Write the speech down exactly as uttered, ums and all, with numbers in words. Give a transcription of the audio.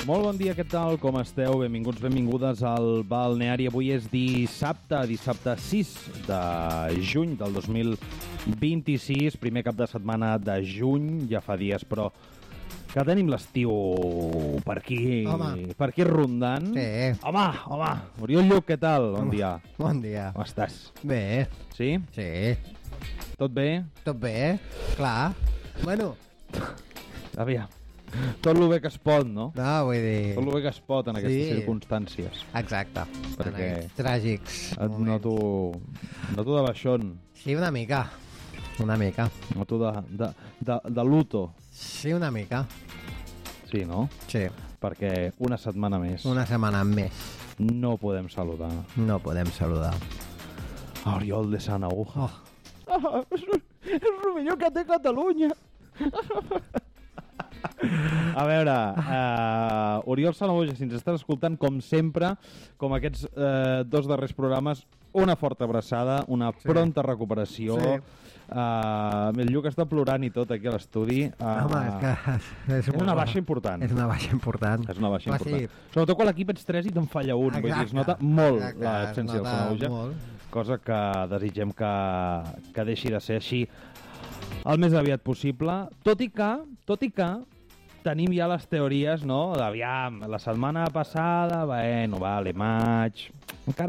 Molt bon dia, què tal? Com esteu? Benvinguts, benvingudes al Balneari. Avui és dissabte, dissabte sis de juny del dos mil vint-i-sis, primer cap de setmana de juny, ja fa dies, però que tenim l'estiu per aquí, home. per aquí rondant. Sí. Home, home, Oriol Lluc, què tal? Bon Home. dia. Bon dia. Com estàs? Bé. Sí? Sí. Tot bé? Tot bé? Clar. Bueno, Aviam. Tot el bé que es pot, no? no, vull dir... Tot el bé que es pot en aquestes Sí. circumstàncies. Exacte. Perquè En aquests tràgics Et moments. noto, noto de baixón, Sí, una mica. Una mica. noto de, de, de, de luto. Sí, una mica. Sí, no? Sí. Perquè una setmana més Una setmana més. no podem saludar No podem saludar. a Oriol de Sant Aguja. Oh. Ah, és, és el millor que té Catalunya. A veure, uh, Oriol Sanahuja, si ens estàs escoltant, com sempre, com aquests uh, dos darrers programes, una forta abraçada, una Sí. pronta recuperació. Sí. Uh, el Lluc està plorant i tot aquí a l'estudi. Uh, Home, és que... És, és una baixa important. És una baixa important. És una baixa Home, important. sí. Sobretot quan l'equip ets tres i te'n falla un. Vull dir, es nota molt exacte, l'absència es del nota Sanahuja, molt. cosa que desitgem que, que deixi de ser així el més aviat possible, tot i que, tot i que tenim ja les teories, no?, d'aviam, la setmana passada, bueno, vale, maig, encara